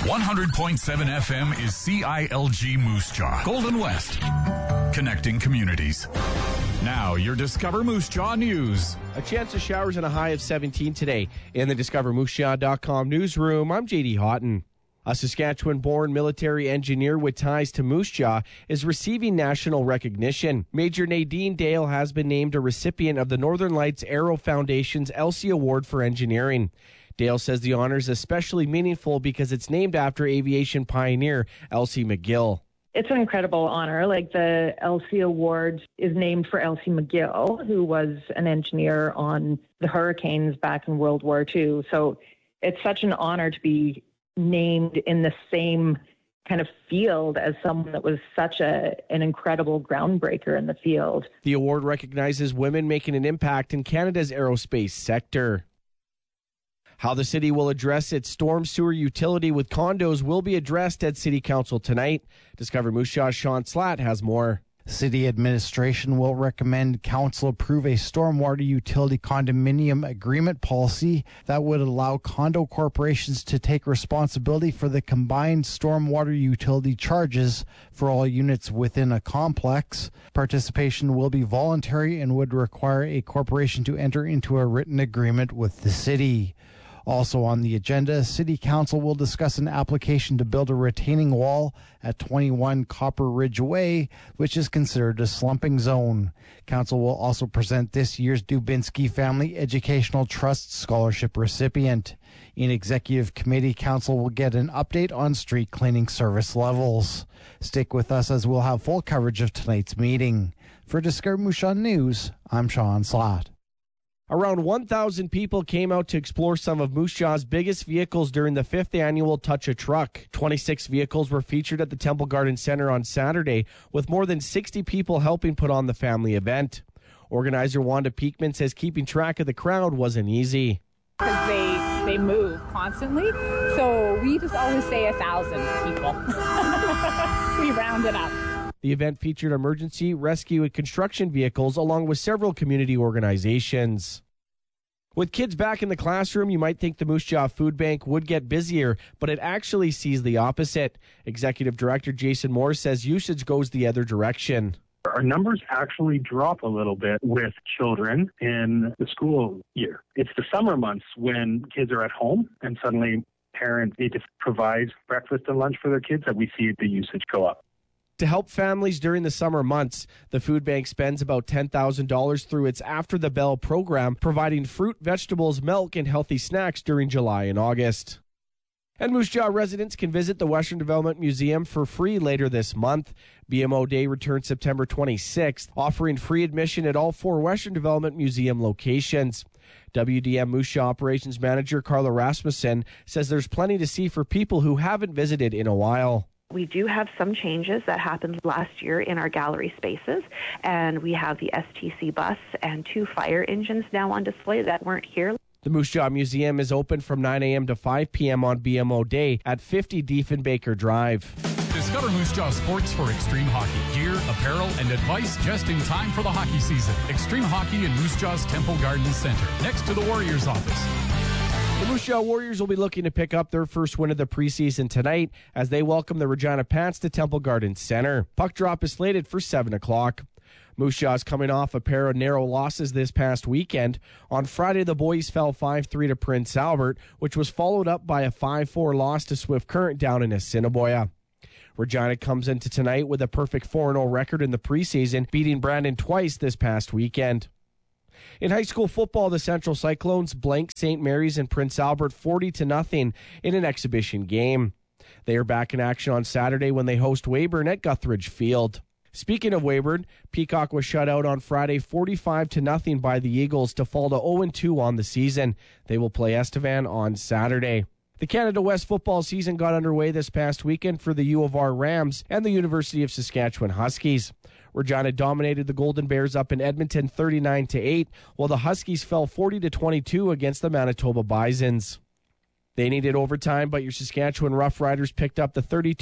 100.7 FM is CILG Moose Jaw, Golden West, connecting communities. Now, your Discover Moose Jaw news. A chance of showers and a high of 17 today. In the DiscoverMooseJaw.com newsroom, I'm J.D. Houghton. A Saskatchewan-born military engineer with ties to Moose Jaw is receiving national recognition. Major Nadine Dale has been named a recipient of the Northern Lights Aero Foundation's Elsie Award for Engineering. Dale says the honor is especially meaningful because it's named after aviation pioneer Elsie McGill. It's an incredible honor. Like, the Elsie Award is named for Elsie McGill, who was an engineer on the hurricanes back in World War II. So it's such an honor to be named in the same kind of field as someone that was such an incredible groundbreaker in the field. The award recognizes women making an impact in Canada's aerospace sector. How the city will address its storm sewer utility with condos will be addressed at City Council tonight. Discover Moose Jaw's Sean Slatt has more. City administration will recommend council approve a stormwater utility condominium agreement policy that would allow condo corporations to take responsibility for the combined stormwater utility charges for all units within a complex. Participation will be voluntary and would require a corporation to enter into a written agreement with the city. Also on the agenda, City Council will discuss an application to build a retaining wall at 21 Copper Ridge Way, which is considered a slumping zone. Council will also present this year's Dubinsky Family Educational Trust Scholarship recipient. In Executive Committee, Council will get an update on street cleaning service levels. Stick with us as we'll have full coverage of tonight's meeting. For Discover Moose Jaw News, I'm Sean Slatt. Around 1,000 people came out to explore some of Moose Jaw's biggest vehicles during the 5th annual Touch a Truck. 26 vehicles were featured at the Temple Garden Center on Saturday, with more than 60 people helping put on the family event. Organizer Wanda Peakman says keeping track of the crowd wasn't easy. Because they move constantly, so we just always say 1,000 people. We round it up. The event featured emergency, rescue, and construction vehicles along with several community organizations. With kids back in the classroom, you might think the Moose Jaw Food Bank would get busier, but it actually sees the opposite. Executive Director Jason Moore says usage goes the other direction. Our numbers actually drop a little bit with children in the school year. It's the summer months when kids are at home and suddenly parents need to provide breakfast and lunch for their kids that we see the usage go up. To help families during the summer months, the food bank spends about $10,000 through its After the Bell program, providing fruit, vegetables, milk, and healthy snacks during July and August. And Moose Jaw residents can visit the Western Development Museum for free later this month. BMO Day returns September 26th, offering free admission at all 4 Western Development Museum locations. WDM Moose Jaw Operations Manager Carla Rasmussen says there's plenty to see for people who haven't visited in a while. We do have some changes that happened last year in our gallery spaces, and we have the STC bus and 2 fire engines now on display that weren't here. The Moose Jaw Museum is open from 9 a.m. to 5 p.m. on BMO Day at 50 Diefenbaker Drive. Discover Moose Jaw Sports for extreme hockey. Gear, apparel, and advice just in time for the hockey season. Extreme Hockey in Moose Jaw's Temple Garden Center, next to the Warriors office. The Moose Jaw Warriors will be looking to pick up their first win of the preseason tonight as they welcome the Regina Pats to Temple Garden Center. Puck drop is slated for 7 o'clock. Moose Jaw is coming off a pair of narrow losses this past weekend. On Friday, the boys fell 5-3 to Prince Albert, which was followed up by a 5-4 loss to Swift Current down in Assiniboia. Regina comes into tonight with a perfect 4-0 record in the preseason, beating Brandon twice this past weekend. In high school football, the Central Cyclones blanked St. Mary's and Prince Albert 40-0 in an exhibition game. They are back in action on Saturday when they host Weyburn at Guthridge Field. Speaking of Weyburn, Peacock was shut out on Friday 45-0 by the Eagles to fall to 0-2 on the season. They will play Estevan on Saturday. The Canada West football season got underway this past weekend for the U of R Rams and the University of Saskatchewan Huskies. Regina dominated the Golden Bears up in Edmonton 39-8, while the Huskies fell 40-22 against the Manitoba Bisons. They needed overtime, but your Saskatchewan Roughriders picked up the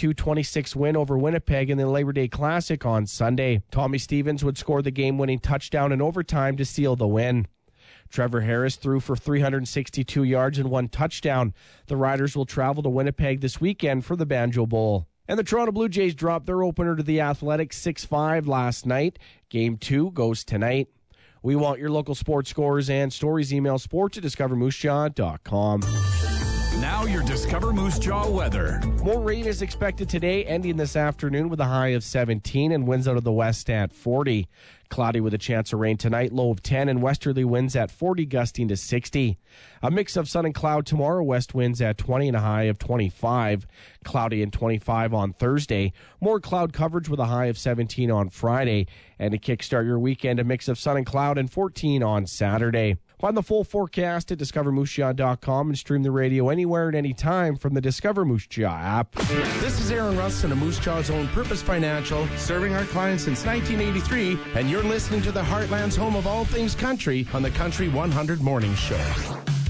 32-26 win over Winnipeg in the Labor Day Classic on Sunday. Tommy Stevens would score the game-winning touchdown in overtime to seal the win. Trevor Harris threw for 362 yards and 1 touchdown. The Riders will travel to Winnipeg this weekend for the Banjo Bowl. And the Toronto Blue Jays dropped their opener to the Athletics 6-5 last night. Game 2 goes tonight. We want your local sports scores and stories. Email sports@discovermoosejaw.com. Now your Discover Moose Jaw weather. More rain is expected today, ending this afternoon with a high of 17 and winds out of the west at 40. Cloudy with a chance of rain tonight, low of 10, and westerly winds at 40, gusting to 60. A mix of sun and cloud tomorrow, west winds at 20 and a high of 25. Cloudy and 25 on Thursday. More cloud coverage with a high of 17 on Friday. And to kickstart your weekend, a mix of sun and cloud and 14 on Saturday. Find the full forecast at discovermoosejaw.com and stream the radio anywhere at any time from the Discover Moose Jaw app. This is Aaron Rustin of Moose Jaw's own Purpose Financial, serving our clients since 1983, and you're listening to the Heartland's home of all things country on the Country 100 Morning Show.